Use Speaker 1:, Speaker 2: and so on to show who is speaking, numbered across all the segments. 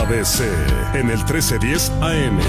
Speaker 1: ABC en el 1310 AM.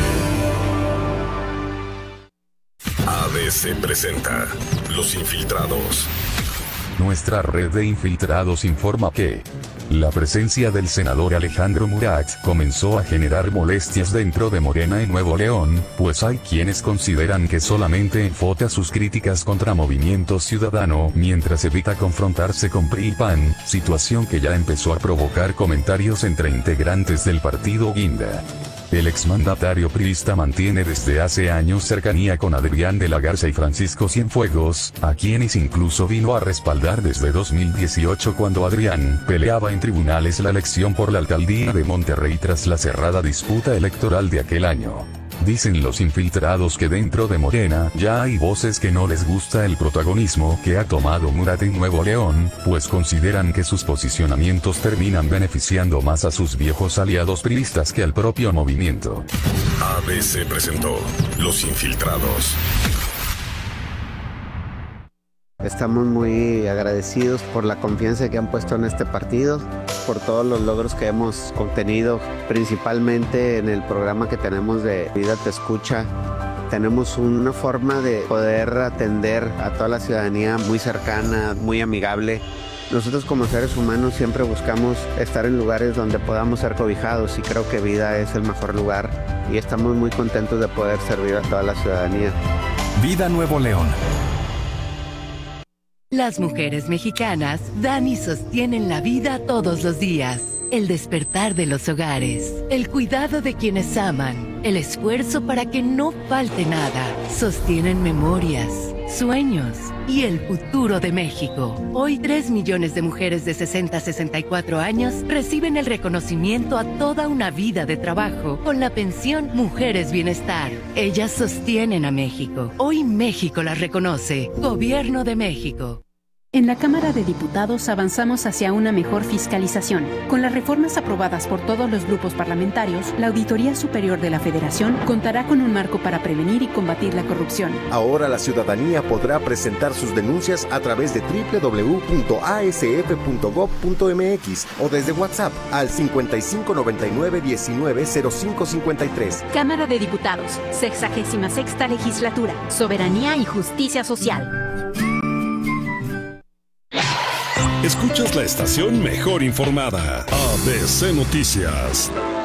Speaker 1: ABC presenta Los Infiltrados.
Speaker 2: Nuestra red de infiltrados informa que la presencia del senador Alejandro Murat comenzó a generar molestias dentro de Morena en Nuevo León, pues hay quienes consideran que solamente enfoca sus críticas contra Movimiento Ciudadano mientras evita confrontarse con PRI y PAN, situación que ya empezó a provocar comentarios entre integrantes del partido Guinda. El exmandatario priista mantiene desde hace años cercanía con Adrián de la Garza y Francisco Cienfuegos, a quienes incluso vino a respaldar desde 2018 cuando Adrián peleaba en tribunales la elección por la alcaldía de Monterrey tras la cerrada disputa electoral de aquel año. Dicen los infiltrados que dentro de Morena ya hay voces que no les gusta el protagonismo que ha tomado Murat en Nuevo León, pues consideran que sus posicionamientos terminan beneficiando más a sus viejos aliados priistas que al propio movimiento.
Speaker 1: ABC presentó Los Infiltrados.
Speaker 3: Estamos muy agradecidos por la confianza que han puesto en este partido, por todos los logros que hemos obtenido, principalmente en el programa que tenemos de Vida Te Escucha. Tenemos una forma de poder atender a toda la ciudadanía muy cercana, muy amigable. Nosotros como seres humanos siempre buscamos estar en lugares donde podamos ser cobijados y creo que Vida es el mejor lugar y estamos muy contentos de poder servir a toda la ciudadanía.
Speaker 4: Vida Nuevo León.
Speaker 5: Las mujeres mexicanas dan y sostienen la vida todos los días. El despertar de los hogares, el cuidado de quienes aman, el esfuerzo para que no falte nada. Sostienen memorias, sueños y el futuro de México. Hoy 3 millones de mujeres de 60 a 64 años reciben el reconocimiento a toda una vida de trabajo con la pensión Mujeres Bienestar. Ellas sostienen a México. Hoy México las reconoce. Gobierno de México.
Speaker 6: En la Cámara de Diputados avanzamos hacia una mejor fiscalización. Con las reformas aprobadas por todos los grupos parlamentarios, la Auditoría Superior de la Federación contará con un marco para prevenir y combatir la corrupción.
Speaker 7: Ahora la ciudadanía podrá presentar sus denuncias a través de www.asf.gov.mx o desde WhatsApp al 5599190553.
Speaker 6: Cámara de Diputados, 66ª Legislatura, Soberanía y Justicia Social.
Speaker 1: Escuchas la estación mejor informada, ABC Noticias.